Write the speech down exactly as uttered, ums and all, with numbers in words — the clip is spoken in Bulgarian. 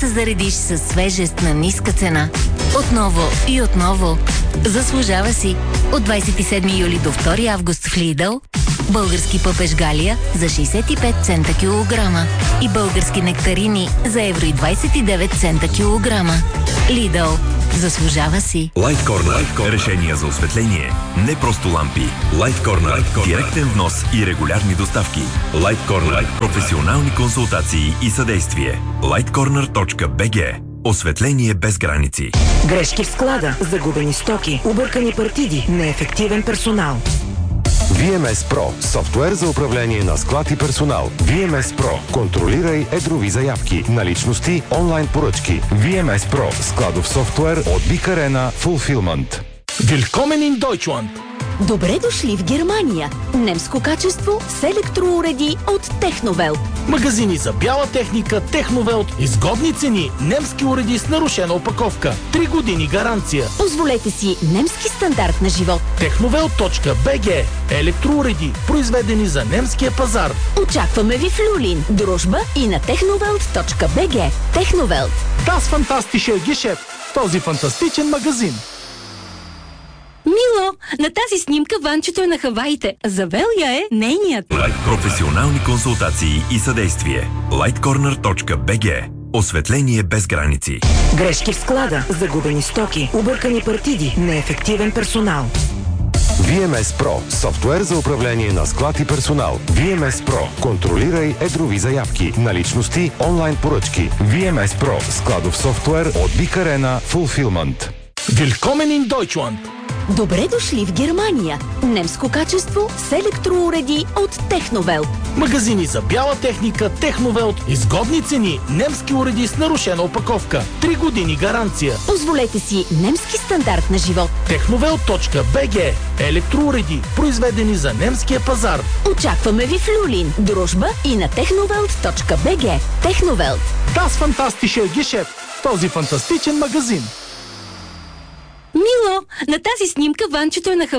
се заредиш със свежест на ниска цена. Отново и отново. Заслужава си. От двадесет и седми юли до втори август в Lidl български пъпеш Галия за шейсет и пет цента килограма и български нектарини за евро и двадесет и девет цента килограма. Lidl. Заслужава си. Light Corner. Light Corner. Решения за осветление. Не просто лампи. Light Corner. Light Corner. Директен внос и регулярни доставки. Light Corner. Light. Професионални консултации и съдействие. лайт корнер точка би джи. Осветление без граници. Грешки в склада, загубени стоки, объркани партиди, неефективен персонал. ви ем ес Pro – софтуер за управление на склад и персонал. ви ем ес Pro – контролирай едрови заявки, наличности, онлайн поръчки. ви ем ес Pro – складов софтуер от Big Arena Fulfillment. Willkommen in Deutschland! Добре дошли в Германия! Немско качество с електроуреди от Техновелт. Магазини за бяла техника Техновелт. Изгодни цени, немски уреди с нарушена опаковка. Три години гаранция. Позволете си немски стандарт на живот. техновелт точка би джи. Електроуреди, произведени за немския пазар. Очакваме ви в Люлин, Дружба и на техновелт точка би джи. Техновелт. Das fantastische Geschäft. Този фантастичен магазин. Мило, на тази снимка Ванчето е на Хаваите. Завел я е нейният. Light. Професионални консултации и съдействие. лайт корнер точка би джи. Осветление без граници. Грешки в склада, загубени стоки, объркани партиди, неефективен персонал. ви ем ес Pro – софтуер за управление на склад и персонал. ви ем ес Pro – контролирай едрови заявки, наличности, онлайн поръчки. ви ем ес Pro – складов софтуер от Big Arena Fulfillment. Willkommen in Deutschland! Добре дошли в Германия! Немско качество с електроуреди от Техновелт. Магазини за бяла техника Техновелт. Изгодни цени, немски уреди с нарушена опаковка. Три години гаранция. Позволете си немски стандарт на живот. техновелт точка би джи. Електроуреди, произведени за немския пазар. Очакваме ви в Люлин, Дружба и на техновелт точка би джи. Техновелт. Das fantastische Geschäft. Този фантастичен магазин. Мило, на тази снимка Ванчето е на Хаваите.